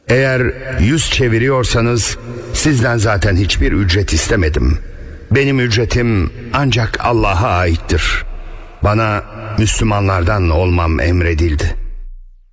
Eğer yüz çeviriyorsanız sizden zaten hiçbir ücret istemedim. Benim ücretim ancak Allah'a aittir. Bana Müslümanlardan olmam emredildi.